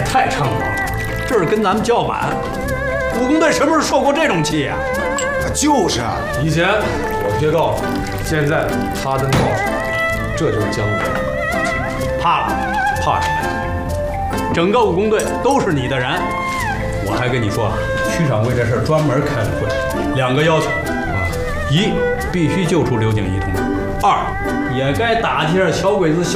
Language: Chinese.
也太猖狂了！这是跟咱们叫板。武工队什么时候受过这种气呀？ 就是啊， 以前我贴告诉，现在他登告诉，这就是江湖。 怕了？怕什么呀？整个武工队都是你的人。我还跟你说啊，区长为这事专门开了会，2个要求啊：一，必须救出刘景一同志；2，也该打击下小鬼子。